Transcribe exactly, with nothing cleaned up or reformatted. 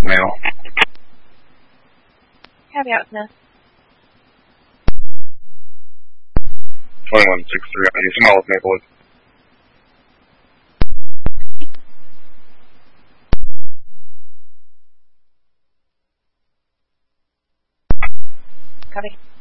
Male. Copy out, Smith. twenty-one six three, I need small with Maplewood. Copy.